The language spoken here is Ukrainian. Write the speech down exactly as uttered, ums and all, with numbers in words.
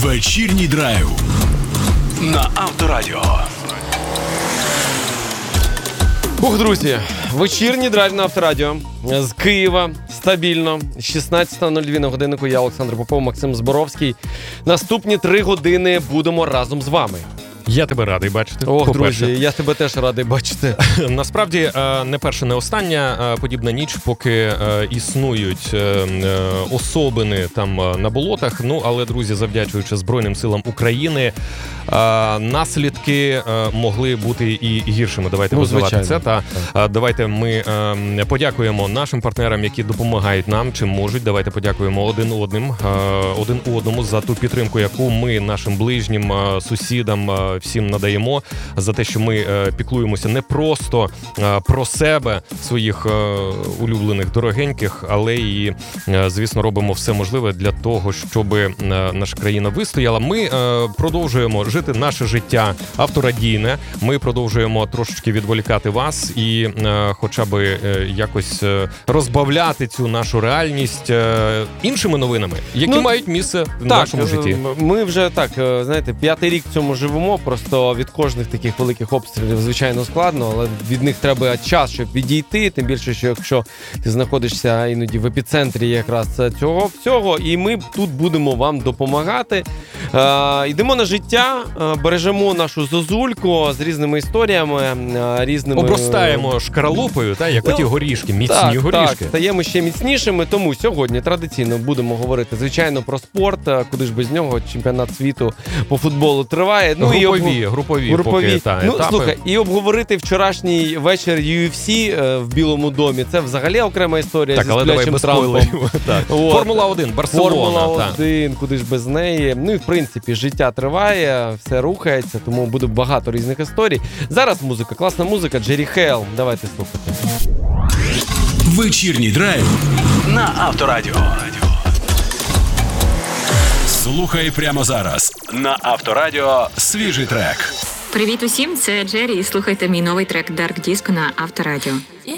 Вечірній драйв на Авторадіо. Ух, друзі, вечірній драйв на Авторадіо. З Києва, стабільно, шістнадцята нуль два на годиннику. Я, Олександр Попов, Максим Зборовський. Наступні три години будемо разом з вами. Я тебе радий бачити. Ох, по-перше. друзі, я тебе теж радий бачити. Насправді, не перша, не остання подібна ніч, поки існують особини там на болотах. Ну, але, друзі, завдячуючи Збройним силам України, наслідки могли бути і гіршими. Давайте ну, визнавати це. Та так. давайте ми подякуємо нашим партнерам, які допомагають нам, чим можуть. Давайте подякуємо один одним, один одному за ту підтримку, яку ми нашим ближнім, сусідам, всім надаємо, за те, що ми е, піклуємося не просто е, про себе, своїх е, улюблених, дорогеньких, але і, е, звісно, робимо все можливе для того, щоб е, наша країна вистояла. Ми е, продовжуємо жити наше життя авторадійне, ми продовжуємо трошечки відволікати вас і е, хоча б е, якось е, розбавляти цю нашу реальність е, іншими новинами, які ну, мають місце в так, нашому житті. Ми вже, так, знаєте, п'ятий рік в цьому живемо. Просто від кожних таких великих обстрілів, звичайно, складно, але від них треба час, щоб відійти, тим більше, що якщо ти знаходишся іноді в епіцентрі якраз цього всього, і ми тут будемо вам допомагати. Е, йдемо на життя, е, бережемо нашу зозульку з різними історіями, е, різними... Обростаємо шкаралупою, та, як оті горішки, міцні так, горішки. Так, стаємо ще міцнішими, тому сьогодні традиційно будемо говорити, звичайно, про спорт, куди ж без нього, чемпіонат світу по футболу триває. Ну, групові, і об... групові, групові. Поки, та, ну, етапи. Слухай, і обговорити вчорашній вечір ю еф сі е, в Білому домі, це взагалі окрема історія так, зі але сплячим Трампом. Формула один, Барселона. Формула один, куди ж без неї. Ну і в принципі життя триває, все рухається, тому буде багато різних історій. Зараз музика, класна музика, Джері Хейл. Давайте слухати. Вечірній драйв на Авторадіо. Слухай прямо зараз на Авторадіо свіжий трек. Привіт усім, це Джері, і слухайте мій новий трек Dark Disco на Авторадіо.